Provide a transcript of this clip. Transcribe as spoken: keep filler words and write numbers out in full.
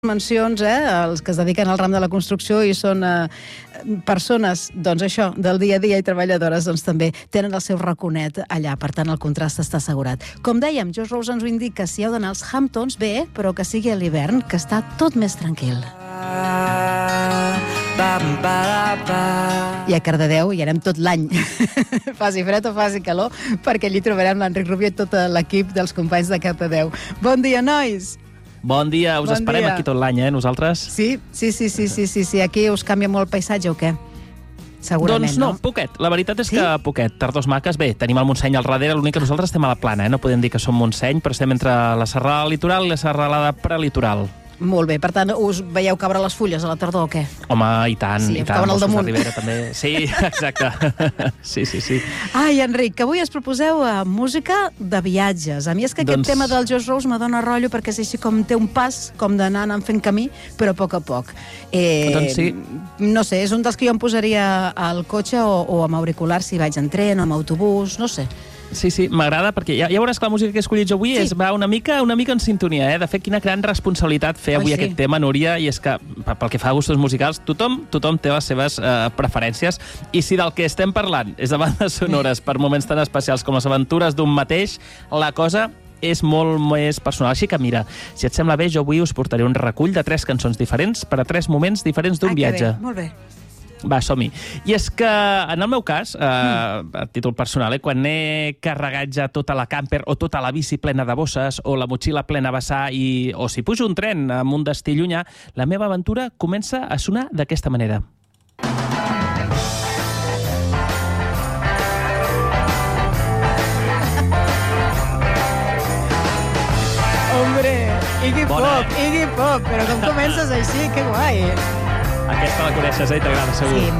mencions, eh, els que es dediquen al ram de la construcció i són eh, persones, doncs això, del dia a dia i treballadores, doncs també tenen el seu raconet allà, per tant el contrast està assegurat. Com dèiem, Josh Rose ens ho indica, si heu d'anar als Hamptons, bé, però que sigui a l'hivern, que està tot més tranquil. I a Cardedeu hi anem tot l'any, faci fred o faci calor, perquè allí trobarem l'Enric Rubio i tot l'equip dels companys de Cardedeu. Bon dia, nois! Bon dia, us bon esperem dia. Aquí tot l'any, eh, nosaltres? Sí, sí, sí, sí, sí, sí, sí. Aquí us canvia molt el paisatge o què? Segurament, doncs no, no? poquet. La veritat és sí? que poquet. Tardors maques, bé, tenim el Montseny al darrere, l'únic que nosaltres estem a la plana, eh? No podem dir que som Montseny, però estem entre la serralada litoral i la serralada prelitoral. Molt bé, per tant, us veieu caure les fulles a la tardor o què? Home, i tant, sí, i tant. Sí, al damunt. Ribera, també. Sí, exacte. Sí, sí, sí. Ai, Enric, que avui es proposeu uh, música de viatges. A mi és que aquest doncs... tema del Josh Rose me dona rotllo perquè és així com té un pas, com d'anar anant fent camí, però a poc a poc. Eh, doncs sí. No sé, és un dels que jo em posaria al cotxe o, o amb auriculars si vaig en tren o amb autobús, no sé. Sí, sí, m'agrada perquè ja, ja veuràs que la música que he escollit jo avui sí. és, va una mica, una mica en sintonia, eh? De fet, quina gran responsabilitat fer avui oh, sí. aquest tema, Núria, i és que, pel que fa a gustos musicals, tothom, tothom té les seves eh, preferències, i si del que estem parlant és de bandes sonores per moments tan especials com les aventures d'un mateix, la cosa és molt més personal. Així que, mira, si et sembla bé, jo avui us portaré un recull de tres cançons diferents per a tres moments diferents d'un ah, viatge. Bé, molt bé. Va, som-hi. I és que, en el meu cas, eh, a títol personal, eh, quan he carregat ja tota la camper o tota la bici plena de bosses o la motxilla plena a vessar i, o si pujo un tren amb un destí llunyà, la meva aventura comença a sonar d'aquesta manera. Hombre, Iggy Bona, Pop, eh? Iggy Pop, però com comences així? Que guai! Aquesta la coneixes, eh? T'agrada, segur. Sí,